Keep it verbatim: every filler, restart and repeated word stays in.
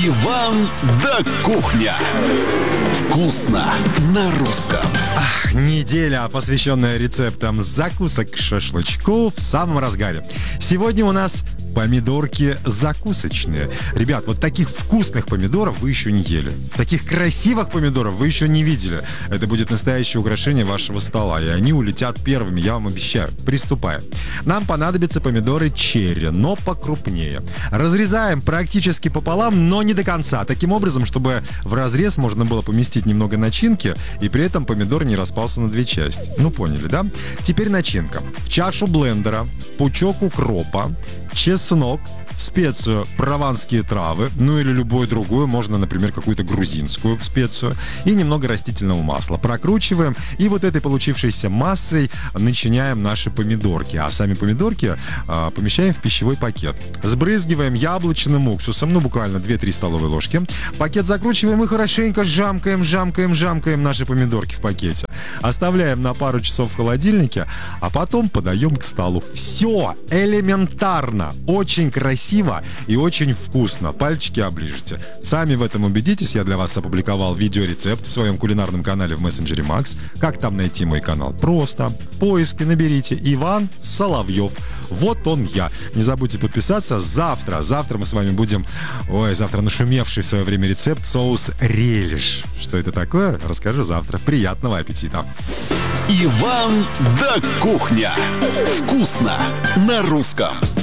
Иван да кухня. Вкусно на русском. Ах, неделя, посвященная рецептам закусок к шашлычку, в самом разгаре. Сегодня у нас помидорки закусочные. Ребят, вот таких вкусных помидоров вы еще не ели. Таких красивых помидоров вы еще не видели. Это будет настоящее украшение вашего стола, и они улетят первыми, я вам обещаю. Приступаем. Нам понадобятся помидоры черри, но покрупнее. Разрезаем практически пополам, но не до конца. Таким образом, чтобы в разрез можно было поместить немного начинки, и при этом помидор не распался на две части. Ну, поняли, да? Теперь начинка. В чашу блендера пучок укропа, чеснок, специю прованские травы, ну или любую другую, можно, например, какую-то грузинскую специю, и немного растительного масла. Прокручиваем, и вот этой получившейся массой начиняем наши помидорки. А сами помидорки а, помещаем в пищевой пакет. Сбрызгиваем яблочным уксусом, ну буквально две-три столовые ложки. Пакет закручиваем и хорошенько жамкаем, жамкаем, жамкаем наши помидорки в пакете. Оставляем на пару часов в холодильнике, а потом подаем к столу. Все элементарно, очень красиво и очень вкусно. Пальчики оближете. Сами в этом убедитесь. Я для вас опубликовал видеорецепт в своем кулинарном канале в мессенджере Макс. Как там найти мой канал? Просто в поиске наберите Иван Соловьев. Вот он я. Не забудьте подписаться. Завтра, завтра мы с вами будем... Ой, завтра нашумевший в свое время рецепт соус релиш. Что это такое? Расскажу завтра. Приятного аппетита. Иван да кухня. Вкусно на русском.